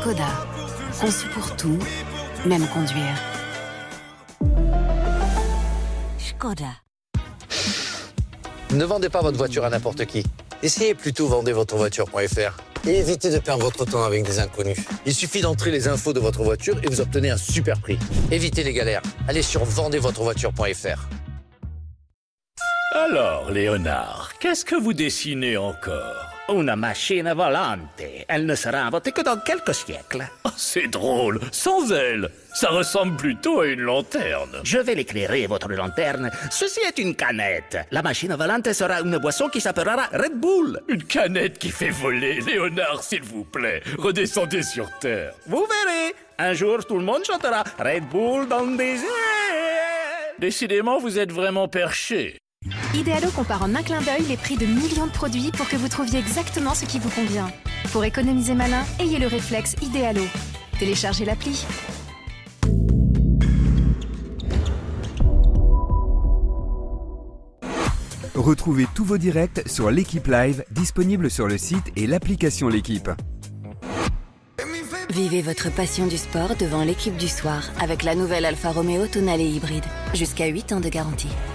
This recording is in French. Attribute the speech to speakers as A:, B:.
A: Škoda. Conçu pour tout, même conduire. Škoda.
B: Ne vendez pas votre voiture à n'importe qui. Essayez plutôt vendezvotrevoiture.fr et évitez de perdre votre temps avec des inconnus. Il suffit d'entrer les infos de votre voiture et vous obtenez un super prix. Évitez les galères. Allez sur vendezvotrevoiture.fr.
C: Alors, Léonard, qu'est-ce que vous dessinez encore?
D: Una machine volante. Elle ne sera inventée que dans quelques siècles.
C: Oh, c'est drôle, sans elle. Ça ressemble plutôt à une lanterne.
D: Je vais l'éclairer, votre lanterne. Ceci est une canette. La machine volante sera une boisson qui s'appellera Red Bull.
C: Une canette qui fait voler. Léonard, s'il vous plaît, redescendez sur Terre.
D: Vous verrez. Un jour, tout le monde chantera Red Bull dans des airs.
C: Décidément, vous êtes vraiment perché.
E: Idealo compare en un clin d'œil les prix de millions de produits pour que vous trouviez exactement ce qui vous convient. Pour économiser malin, ayez le réflexe Idealo. Téléchargez l'appli.
F: Retrouvez tous vos directs sur l'Équipe Live, disponible sur le site et l'application L'Équipe.
A: Vivez votre passion du sport devant l'Équipe du soir avec la nouvelle Alfa Romeo tonale hybride. Jusqu'à 8 ans de garantie.